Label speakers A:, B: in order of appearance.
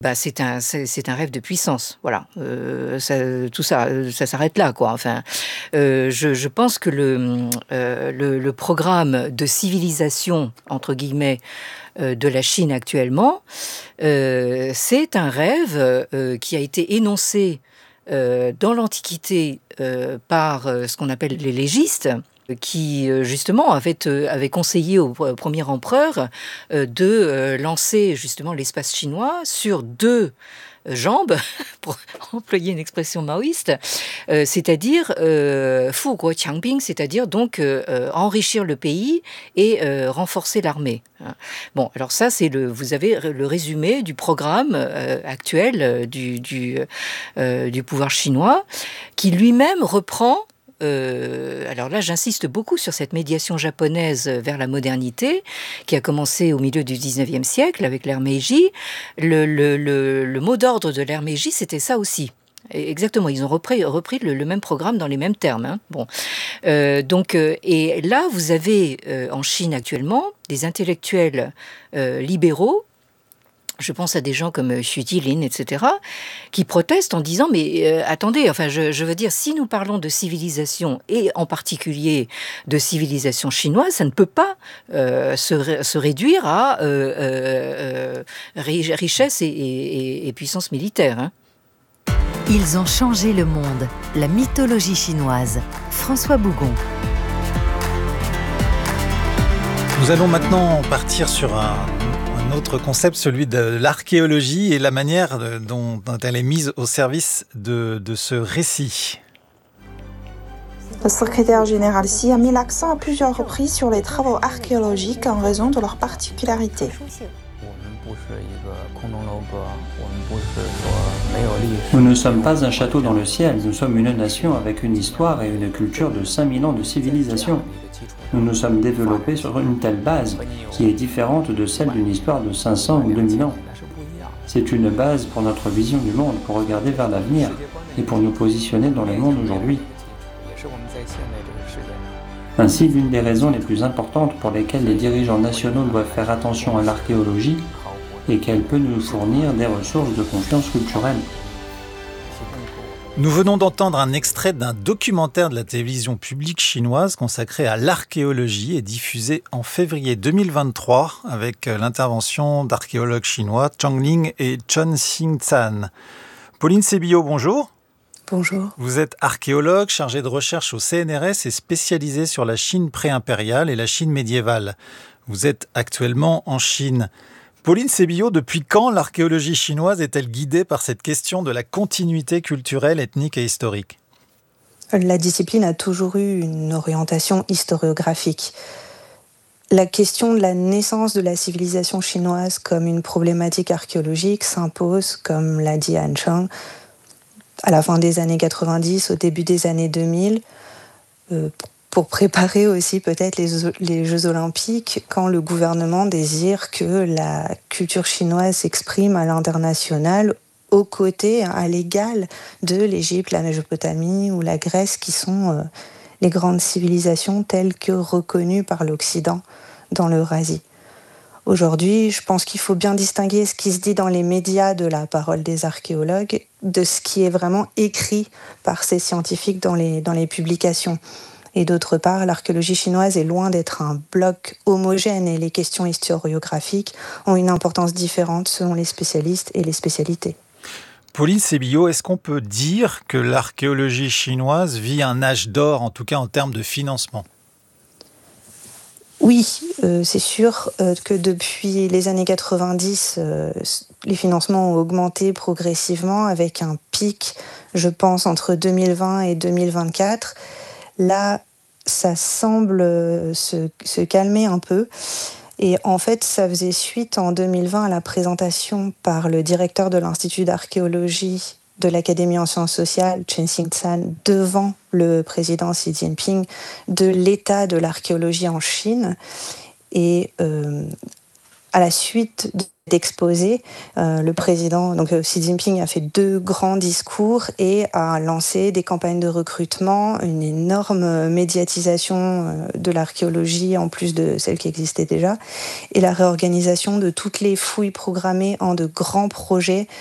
A: Bah, c'est un rêve de puissance, voilà. Tout ça, ça s'arrête là, quoi. Enfin, je pense que le programme de «civilisation» entre guillemets, de la Chine actuellement, c'est un rêve, qui a été énoncé, dans l'Antiquité, par, ce qu'on appelle les légistes, qui, justement avaient conseillé au premier empereur, de, lancer justement l'espace chinois sur 2 jambes, pour employer une expression maoïste, c'est-à-dire, fu guo qiangbing, c'est-à-dire donc, enrichir le pays et renforcer l'armée, hein. Bon, alors ça, vous avez le résumé du programme, actuel, du pouvoir chinois, qui lui-même reprend. Alors là, j'insiste beaucoup sur cette médiation japonaise vers la modernité, qui a commencé au milieu du 19e siècle avec l'ère Meiji. Le mot d'ordre de l'ère Meiji, c'était ça aussi. Exactement, ils ont repris le même programme dans les mêmes termes, hein. Bon, et là, vous avez en Chine actuellement des intellectuels libéraux. Je pense à des gens comme Xu Jilin, etc., qui protestent en disant mais attendez, enfin je veux dire, si nous parlons de civilisation et en particulier de civilisation chinoise, ça ne peut pas se réduire à richesse et puissance militaire, hein.
B: Ils ont changé le monde. La mythologie chinoise. François Bougon.
C: Nous allons maintenant partir sur un autre concept, celui de l'archéologie et la manière dont elle est mise au service de ce récit.
D: Le secrétaire général Xi a mis l'accent à plusieurs reprises sur les travaux archéologiques en raison de leur particularité.
E: Nous ne sommes pas un château dans le ciel, nous sommes une nation avec une histoire et une culture de 5000 ans de civilisation. Nous nous sommes développés sur une telle base qui est différente de celle d'une histoire de 500 ou 2000 ans. C'est une base pour notre vision du monde, pour regarder vers l'avenir et pour nous positionner dans le monde aujourd'hui. Ainsi, l'une des raisons les plus importantes pour lesquelles les dirigeants nationaux doivent faire attention à l'archéologie est qu'elle peut nous fournir des ressources de confiance culturelle.
C: Nous venons d'entendre un extrait d'un documentaire de la télévision publique chinoise consacré à l'archéologie et diffusé en février 2023 avec l'intervention d'archéologues chinois Zhang Ling et Chen Xingzhan. Pauline Sébillot, bonjour.
D: Bonjour.
C: Vous êtes archéologue, chargée de recherche au CNRS et spécialisée sur la Chine pré-impériale et la Chine médiévale. Vous êtes actuellement en Chine. Pauline Sébillot, depuis quand l'archéologie chinoise est-elle guidée par cette question de la continuité culturelle, ethnique et historique ?
D: La discipline a toujours eu une orientation historiographique. La question de la naissance de la civilisation chinoise comme une problématique archéologique s'impose, comme l'a dit Han Cheng, à la fin des années 90, au début des années 2000, pour préparer aussi peut-être les Jeux Olympiques, quand le gouvernement désire que la culture chinoise s'exprime à l'international aux côtés, à l'égal de l'Égypte, la Mésopotamie ou la Grèce, qui sont les grandes civilisations telles que reconnues par l'Occident dans l'Eurasie. Aujourd'hui, je pense qu'il faut bien distinguer ce qui se dit dans les médias de la parole des archéologues de ce qui est vraiment écrit par ces scientifiques dans les publications. Et d'autre part, l'archéologie chinoise est loin d'être un bloc homogène et les questions historiographiques ont une importance différente selon les spécialistes et les spécialités.
C: Pauline Sébillot, est-ce qu'on peut dire que l'archéologie chinoise vit un âge d'or, en tout cas en termes de financement ?
D: Oui, c'est sûr que depuis les années 90, les financements ont augmenté progressivement avec un pic, je pense, entre 2020 et 2024. Là, ça semble se calmer un peu. Et en fait, ça faisait suite en 2020 à la présentation par le directeur de l'Institut d'archéologie de l'Académie en sciences sociales, Chen Xingzhan, devant le président Xi Jinping, de l'état de l'archéologie en Chine. Et À la suite d'exposé, le président, donc Xi Jinping, a fait 2 grands discours et a lancé des campagnes de recrutement, une énorme médiatisation de l'archéologie en plus de celle qui existait déjà, et la réorganisation de toutes les fouilles programmées en de grands projets